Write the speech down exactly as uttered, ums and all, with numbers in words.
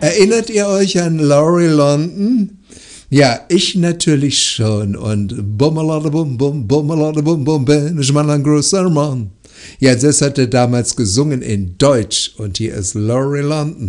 Erinnert ihr euch an Laurie London? Ja, ich natürlich schon. Und bummelade bum bum, bummelade bum bum, bin ich mal ein großer Mann. Ja, das hat er damals gesungen in Deutsch. Und hier ist Laurie London.